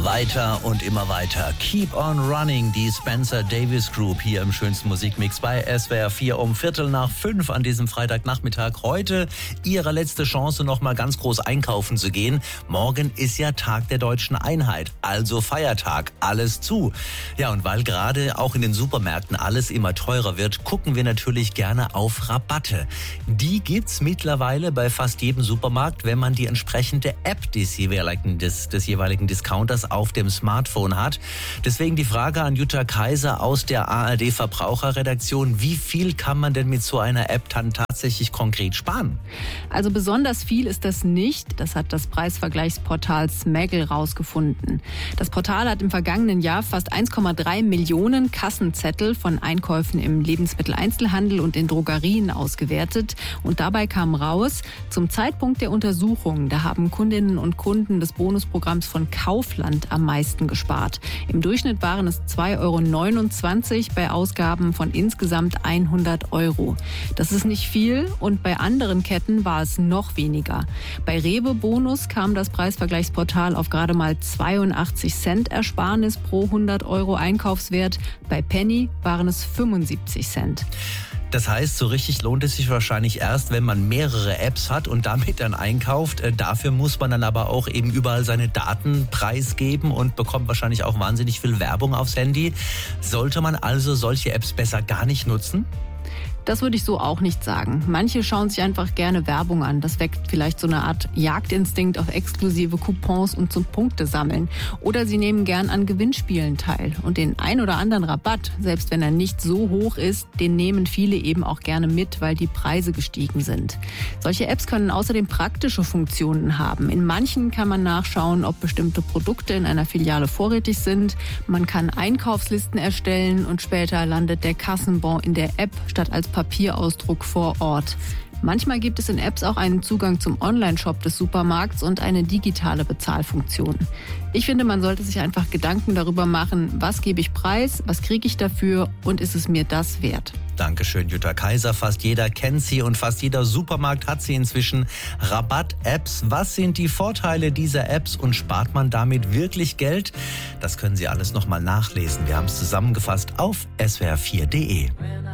Weiter und immer weiter. Keep on Running, die Spencer Davis Group hier im schönsten Musikmix bei SWR 4 um 4:45 an diesem Freitagnachmittag. Heute Ihre letzte Chance, noch mal ganz groß einkaufen zu gehen. Morgen ist ja Tag der Deutschen Einheit, also Feiertag, alles zu. Ja, und weil gerade auch in den Supermärkten alles immer teurer wird, gucken wir natürlich gerne auf Rabatte. Die gibt's mittlerweile bei fast jedem Supermarkt, wenn man die entsprechende App des jeweiligen Discounters auf dem Smartphone hat. Deswegen die Frage an Jutta Kaiser aus der ARD Verbraucherredaktion. Wie viel kann man denn mit so einer App dann tatsächlich konkret sparen? Also besonders viel ist das nicht. Das hat das Preisvergleichsportal Smaggle rausgefunden. Das Portal hat im vergangenen Jahr fast 1,3 Millionen Kassenzettel von Einkäufen im Lebensmitteleinzelhandel und in Drogerien ausgewertet. Und dabei kam raus, zum Zeitpunkt der Untersuchung, da haben Kundinnen und Kunden des Bonusprogramms von Kaufland am meisten gespart. Im Durchschnitt waren es 2,29 € bei Ausgaben von insgesamt 100 €. Das ist nicht viel und bei anderen Ketten war es noch weniger. Bei Rewe Bonus kam das Preisvergleichsportal auf gerade mal 82 Cent Ersparnis pro 100 € Einkaufswert. Bei Penny waren es 75 Cent. Das heißt, so richtig lohnt es sich wahrscheinlich erst, wenn man mehrere Apps hat und damit dann einkauft. Dafür muss man dann aber auch eben überall seine Daten preisgeben und bekommt wahrscheinlich auch wahnsinnig viel Werbung aufs Handy. Sollte man also solche Apps besser gar nicht nutzen? Das würde ich so auch nicht sagen. Manche schauen sich einfach gerne Werbung an. Das weckt vielleicht so eine Art Jagdinstinkt auf exklusive Coupons und zum Punktesammeln. Oder sie nehmen gern an Gewinnspielen teil. Und den ein oder anderen Rabatt, selbst wenn er nicht so hoch ist, den nehmen viele eben auch gerne mit, weil die Preise gestiegen sind. Solche Apps können außerdem praktische Funktionen haben. In manchen kann man nachschauen, ob bestimmte Produkte in einer Filiale vorrätig sind. Man kann Einkaufslisten erstellen und später landet der Kassenbon in der App statt als Papierausdruck vor Ort. Manchmal gibt es in Apps auch einen Zugang zum Online-Shop des Supermarkts und eine digitale Bezahlfunktion. Ich finde, man sollte sich einfach Gedanken darüber machen, was gebe ich preis, was kriege ich dafür und ist es mir das wert? Dankeschön, Jutta Kaiser. Fast jeder kennt sie und fast jeder Supermarkt hat sie inzwischen. Rabatt-Apps. Was sind die Vorteile dieser Apps und spart man damit wirklich Geld? Das können Sie alles nochmal nachlesen. Wir haben es zusammengefasst auf swr4.de.